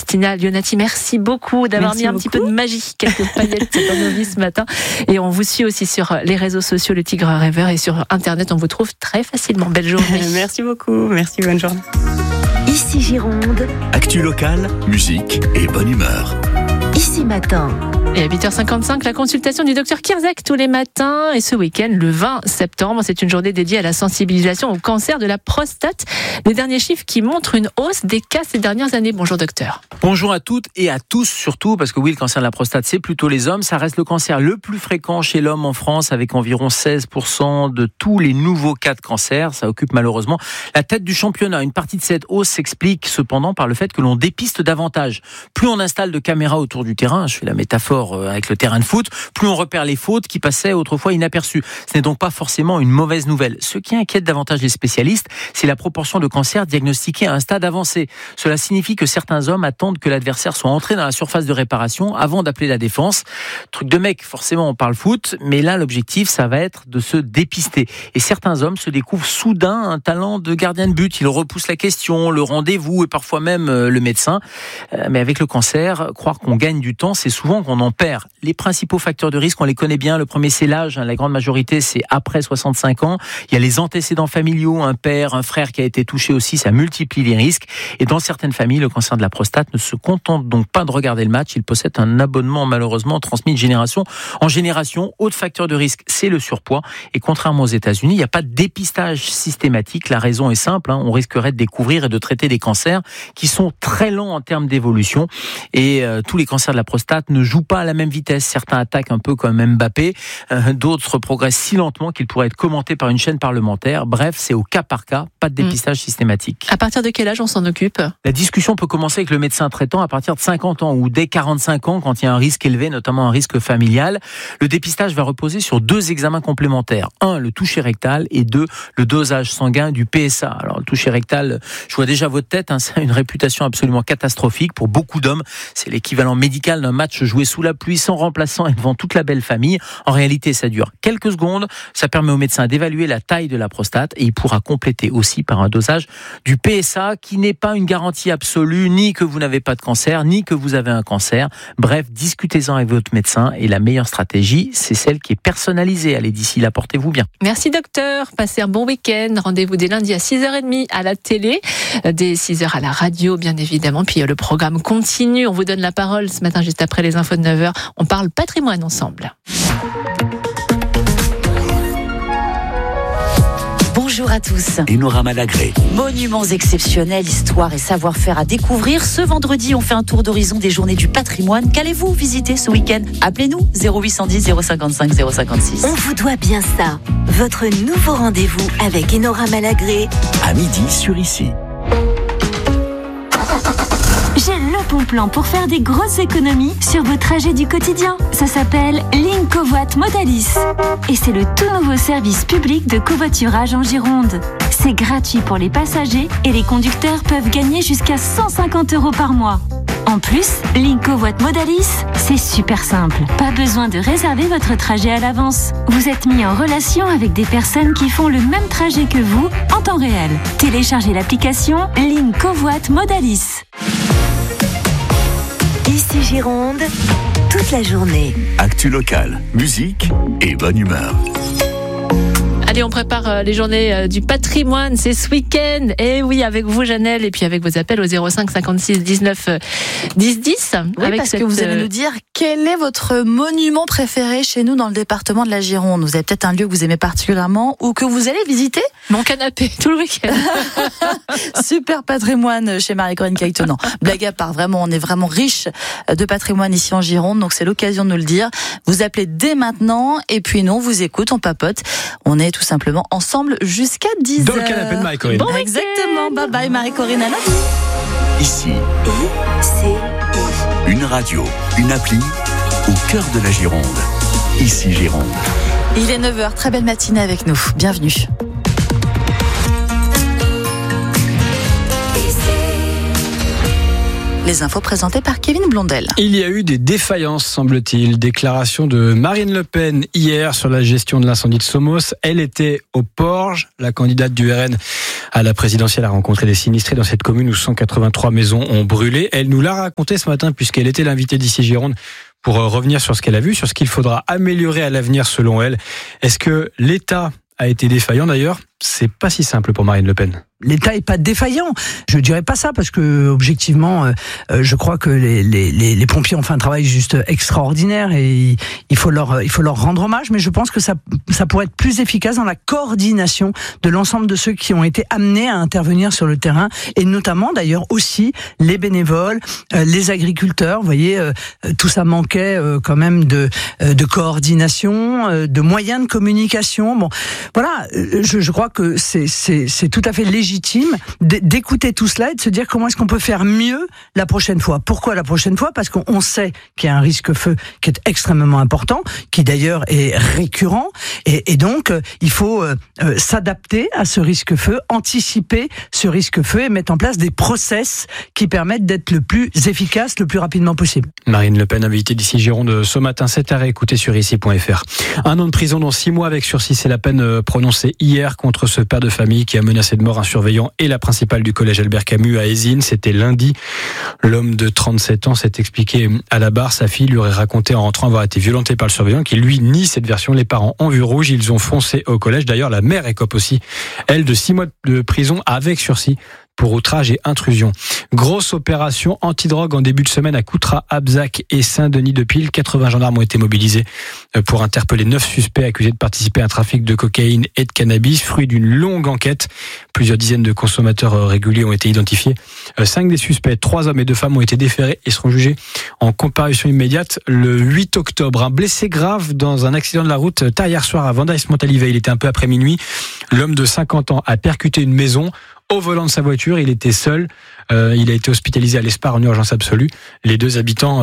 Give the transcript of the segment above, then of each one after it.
Christina Lionati, merci beaucoup d'avoir mis un petit peu de magie, quelques paillettes dans nos vies ce matin. Et on vous suit aussi sur les réseaux sociaux, le Tigre Rêveur, et sur Internet, on vous trouve très facilement. Belle journée. Merci beaucoup, merci, bonne journée. Ici Gironde. Actu locale, musique et bonne humeur. Ici Matin. Et à 8h55, la consultation du docteur Kirzek tous les matins. Et ce week-end, le 20 septembre, c'est une journée dédiée à la sensibilisation au cancer de la prostate. Les derniers chiffres qui montrent une hausse des cas ces dernières années. Bonjour docteur. Bonjour à toutes et à tous surtout, parce que oui, le cancer de la prostate, c'est plutôt les hommes. Ça reste le cancer le plus fréquent chez l'homme en France, avec environ 16% de tous les nouveaux cas de cancer. Ça occupe malheureusement la tête du championnat. Une partie de cette hausse s'explique cependant par le fait que l'on dépiste davantage. Plus on installe de caméras autour du terrain, je fais la métaphore avec le terrain de foot, plus on repère les fautes qui passaient autrefois inaperçues. Ce n'est donc pas forcément une mauvaise nouvelle. Ce qui inquiète davantage les spécialistes, c'est la proportion de cancers diagnostiqués à un stade avancé. Cela signifie que certains hommes attendent que l'adversaire soit entré dans la surface de réparation avant d'appeler la défense. Truc de mec, forcément on parle foot, mais là l'objectif ça va être de se dépister. Et certains hommes se découvrent soudain un talent de gardien de but. Ils repoussent la question, le rendez-vous et parfois même le médecin. Mais avec le cancer, croire qu'on gagne du temps, c'est souvent qu'on en perd. Les principaux facteurs de risque, on les connaît bien. Le premier, c'est l'âge. La grande majorité, c'est après 65 ans. Il y a les antécédents familiaux, un père, un frère qui a été touché aussi, ça multiplie les risques. Et dans certaines familles, le cancer de la prostate ne se contente donc pas de regarder le match. Il possède un abonnement malheureusement transmis de génération en génération. Autre facteur de risque, c'est le surpoids. Et contrairement aux États-Unis, il n'y a pas de dépistage systématique. La raison est simple. On risquerait de découvrir et de traiter des cancers qui sont très lents en termes d'évolution. Et tous les cancers de la prostate ne jouent pas à la même vitesse. Certains attaquent un peu comme Mbappé, d'autres progressent si lentement qu'ils pourraient être commentés par une chaîne parlementaire. Bref, c'est au cas par cas, pas de dépistage systématique. À partir de quel âge on s'en occupe ? La discussion peut commencer avec le médecin traitant à partir de 50 ans ou dès 45 ans quand il y a un risque élevé, notamment un risque familial. Le dépistage va reposer sur 2 examens complémentaires. 1, le toucher rectal et 2, le dosage sanguin du PSA. Alors le toucher rectal, je vois déjà votre tête, ça a une réputation absolument catastrophique pour beaucoup d'hommes. C'est l'équivalent médical d'un match joué sous la pluie, sans remplaçant et devant toute la belle famille. En réalité, ça dure quelques secondes. Ça permet au médecin d'évaluer la taille de la prostate et il pourra compléter aussi par un dosage du PSA qui n'est pas une garantie absolue, ni que vous n'avez pas de cancer, ni que vous avez un cancer. Bref, discutez-en avec votre médecin et la meilleure stratégie, c'est celle qui est personnalisée. Allez, d'ici là, portez-vous bien. Merci docteur. Passez un bon week-end. Rendez-vous dès lundi à 6h30 à la télé, dès 6h à la radio, bien évidemment. Puis le programme continue. On vous donne la parole ce matin juste après les infos de 9h. On parle patrimoine ensemble. Bonjour à tous. Enora Malagré. Monuments exceptionnels, histoire et savoir-faire à découvrir. Ce vendredi, on fait un tour d'horizon des journées du patrimoine. Qu'allez-vous visiter ce week-end ? Appelez-nous 0810 055 056. On vous doit bien ça. Votre nouveau rendez-vous avec Enora Malagré. À midi sur Ici. J'ai le bon plan pour faire des grosses économies sur vos trajets du quotidien. Ça s'appelle Link Covoit Modalis. Et c'est le tout nouveau service public de covoiturage en Gironde. C'est gratuit pour les passagers et les conducteurs peuvent gagner jusqu'à 150 € par mois. En plus, Link Covoit Modalis, c'est super simple. Pas besoin de réserver votre trajet à l'avance. Vous êtes mis en relation avec des personnes qui font le même trajet que vous en temps réel. Téléchargez l'application Link Covoit Modalis. Ici Gironde, toute la journée. Actu locale, musique et bonne humeur. Allez, on prépare les journées du patrimoine, c'est ce week-end. Et oui, avec vous, Janelle, et puis avec vos appels au 05 56 19 10 10. Oui, avec parce que vous allez nous dire quel est votre monument préféré chez nous dans le département de la Gironde. Vous avez peut-être un lieu que vous aimez particulièrement ou que vous allez visiter. Mon canapé, tout le week-end. Super patrimoine chez Marie-Corinne Cailleton. Non, blague à part, vraiment, on est vraiment riche de patrimoine ici en Gironde, donc c'est l'occasion de nous le dire. Vous appelez dès maintenant, et puis nous, on vous écoute, on papote. On est tout simplement ensemble jusqu'à 10h. Dans le canapé de Marie-Corinne. Bon exactement, bye bye Marie-Corinne, à lundi. Ici, ICI. une radio, une appli au cœur de la Gironde. Ici Gironde. Il est 9h, très belle matinée avec nous. Bienvenue. Les infos présentées par Kevin Blondel. Il y a eu des défaillances, semble-t-il. Déclaration de Marine Le Pen hier sur la gestion de l'incendie de Somos. Elle était au Porge. La candidate du RN à la présidentielle a rencontré des sinistrés dans cette commune où 183 maisons ont brûlé. Elle nous l'a raconté ce matin puisqu'elle était l'invitée d'ici Gironde pour revenir sur ce qu'elle a vu, sur ce qu'il faudra améliorer à l'avenir selon elle. Est-ce que l'État a été défaillant d'ailleurs? C'est pas si simple pour Marine Le Pen. L'État est pas défaillant. Je dirais pas ça parce que objectivement, je crois que les pompiers ont fait un travail juste extraordinaire et il faut leur rendre hommage. Mais je pense que ça pourrait être plus efficace dans la coordination de l'ensemble de ceux qui ont été amenés à intervenir sur le terrain et notamment d'ailleurs aussi les bénévoles, les agriculteurs. Vous voyez, tout ça manquait quand même de coordination, de moyens de communication. Bon, voilà, je crois que c'est tout à fait légitime d'écouter tout cela et de se dire comment est-ce qu'on peut faire mieux la prochaine fois. Pourquoi la prochaine fois? Parce qu'on sait qu'il y a un risque-feu qui est extrêmement important, qui d'ailleurs est récurrent, et donc il faut s'adapter à ce risque-feu, anticiper ce risque-feu et mettre en place des process qui permettent d'être le plus efficace, le plus rapidement possible. Marine Le Pen, invitée d'ici Gironde ce matin, 7 à réécouter sur ici.fr. 1 an de prison dont 6 mois avec sursis, c'est la peine prononcée hier contre ce père de famille qui a menacé de mort un surveillant et la principale du collège Albert Camus à Ézines. C'était lundi. L'homme de 37 ans s'est expliqué à la barre. Sa fille lui aurait raconté en rentrant avoir été violentée par le surveillant qui lui nie cette version. Les parents ont vu rouge. Ils ont foncé au collège. D'ailleurs, la mère écope aussi, elle, de 6 mois de prison avec sursis pour outrage et intrusion. Grosse opération antidrogue en début de semaine à Coutras, Abzac et Saint-Denis-de-Pile. 80 gendarmes ont été mobilisés pour interpeller 9 suspects accusés de participer à un trafic de cocaïne et de cannabis, fruit d'une longue enquête. Plusieurs dizaines de consommateurs réguliers ont été identifiés. 5 des suspects, 3 hommes et 2 femmes, ont été déférés et seront jugés en comparution immédiate le 8 octobre. Un blessé grave dans un accident de la route tard hier soir à Vendays-Montalivet. Il était un peu après minuit. L'homme de 50 ans a percuté une maison au volant de sa voiture. Il était seul. Il a été hospitalisé à l'Espar en urgence absolue. Les 2 habitants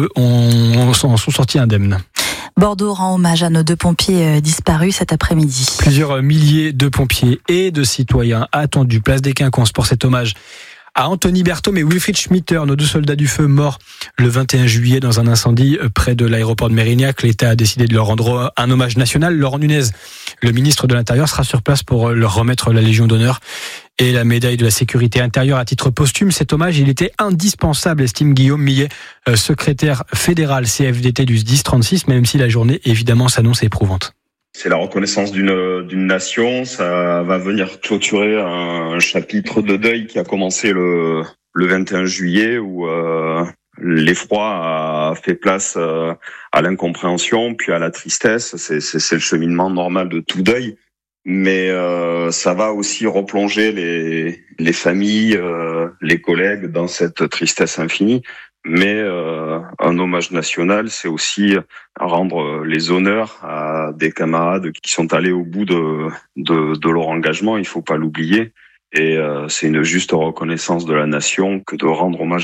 sont sortis indemnes. Bordeaux rend hommage à nos 2 pompiers disparus cet après-midi. Plusieurs milliers de pompiers et de citoyens attendus place des Quinconces pour cet hommage à Anthony Berthaume et Wilfried Schmitter, nos 2 soldats du feu morts le 21 juillet dans un incendie près de l'aéroport de Mérignac. L'État a décidé de leur rendre un hommage national. Laurent Nunez, le ministre de l'Intérieur, sera sur place pour leur remettre la Légion d'honneur et la médaille de la sécurité intérieure à titre posthume. Cet hommage, il était indispensable, estime Guillaume Millet, secrétaire fédéral CFDT du SDIS 36, même si la journée, évidemment, s'annonce éprouvante. C'est la reconnaissance d'une nation. Ça va venir clôturer un chapitre de deuil qui a commencé le 21 juillet où l'effroi a fait place à l'incompréhension puis à la tristesse. C'est le cheminement normal de tout deuil. Mais ça va aussi replonger les familles, les collègues dans cette tristesse infinie. Mais un hommage national, c'est aussi rendre les honneurs à des camarades qui sont allés au bout de leur engagement. Il faut pas l'oublier. Et c'est une juste reconnaissance de la nation que de rendre hommage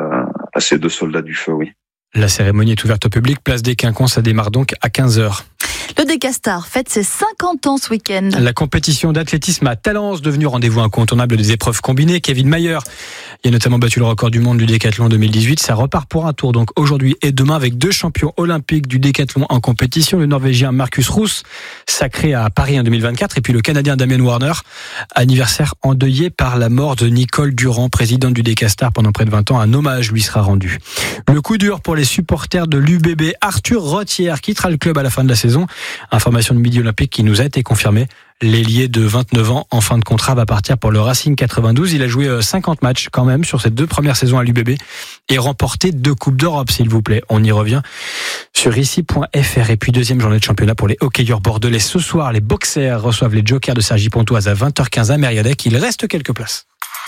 à ces 2 soldats du feu, oui. La cérémonie est ouverte au public, place des Quinconces, ça démarre donc à 15h. Le Decastar fête ses 50 ans ce week-end. La compétition d'athlétisme à Talence, devenue rendez-vous incontournable des épreuves combinées. Kevin Mayer, il a notamment battu le record du monde du décathlon 2018. Ça repart pour un tour donc aujourd'hui et demain avec 2 champions olympiques du décathlon en compétition. Le Norvégien Marcus Roos, sacré à Paris en 2024, et puis le Canadien Damien Warner, anniversaire endeuillé par la mort de Nicole Durand, présidente du Decastar pendant près de 20 ans. Un hommage lui sera rendu. Le coup dur pour les supporters de l'UBB. Arthur Rothière quittera le club à la fin de la saison. Information de Midi Olympique qui nous a été confirmée. L'ailier de 29 ans en fin de contrat va partir pour le Racing 92. Il a joué 50 matchs quand même sur ses 2 premières saisons à l'UBB et remporté 2 Coupes d'Europe, s'il vous plaît. On y revient sur ici.fr. Et puis 2e journée de championnat pour les hockeyeurs bordelais. Ce soir, les boxers reçoivent les Jokers de Cergy-Pontoise à 20h15 à Mériadec. Il reste quelques places.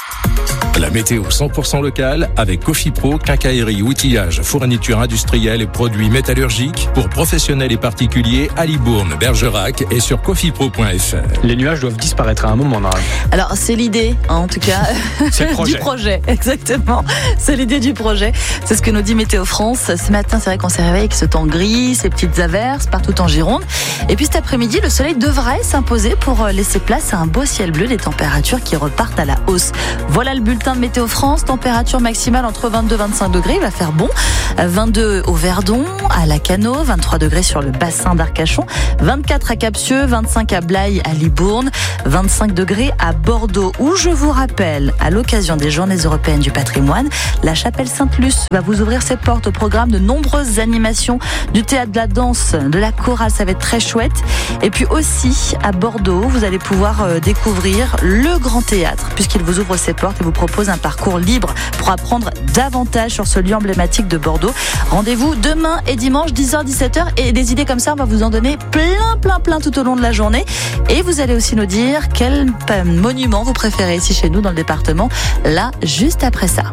La météo 100% locale avec Cofipro, quincaillerie, outillage, fourniture industrielle et produits métallurgiques pour professionnels et particuliers à Libourne, Bergerac et sur cofipro.fr. Les nuages doivent disparaître à un moment. Alors c'est l'idée, en tout cas, c'est le projet. Du projet, exactement. C'est l'idée du projet. C'est ce que nous dit Météo France. Ce matin, c'est vrai qu'on s'est réveillé avec ce temps gris, ces petites averses partout en Gironde. Et puis cet après-midi, le soleil devrait s'imposer pour laisser place à un beau ciel bleu, des températures qui repartent à la hausse. Voilà le bulletin de Météo France. Température maximale entre 22 et 25 degrés. Il va faire bon. 22 au Verdon, à Lacanau, 23 degrés sur le bassin d'Arcachon, 24 à Captieux, 25 à Blaye, à Libourne, 25 degrés à Bordeaux, où je vous rappelle, à l'occasion des Journées européennes du patrimoine, la chapelle Sainte-Luce va vous ouvrir ses portes au programme de nombreuses animations, du théâtre, de la danse, de la chorale, ça va être très chouette. Et puis aussi, à Bordeaux, vous allez pouvoir découvrir le Grand Théâtre, puisqu'il vous ouvre ses portes et vous propose un parcours libre pour apprendre davantage sur ce lieu emblématique de Bordeaux. Rendez-vous demain et dimanche 10h-17h et des idées comme ça on va vous en donner plein tout au long de la journée et vous allez aussi nous dire quel monument vous préférez ici chez nous dans le département, là juste après ça.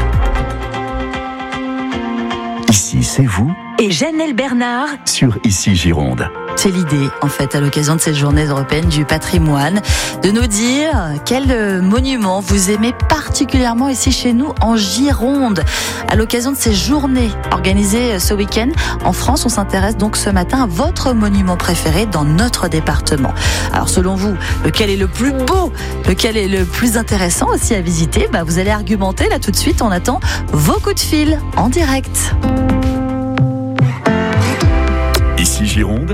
Ici c'est vous et Janelle Bernard sur Ici Gironde. C'est l'idée, en fait, à l'occasion de cette journée européenne du patrimoine, de nous dire quel monument vous aimez particulièrement ici chez nous en Gironde. À l'occasion de ces journées organisées ce week-end, en France, on s'intéresse donc ce matin à votre monument préféré dans notre département. Alors, selon vous, lequel est le plus beau, lequel est le plus intéressant aussi à visiter? Vous allez argumenter là tout de suite. On attend vos coups de fil en direct. Ici Gironde.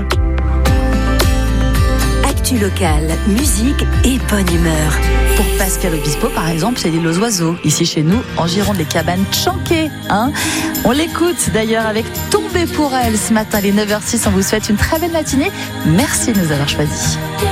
Actu locale, musique et bonne humeur. Pour Pascal Obispo, par exemple, c'est l'île aux oiseaux. Ici, chez nous, en Gironde, les cabanes Tchanké. On l'écoute d'ailleurs avec Tomber pour elle ce matin, les 9h06. On vous souhaite une très belle matinée. Merci de nous avoir choisis.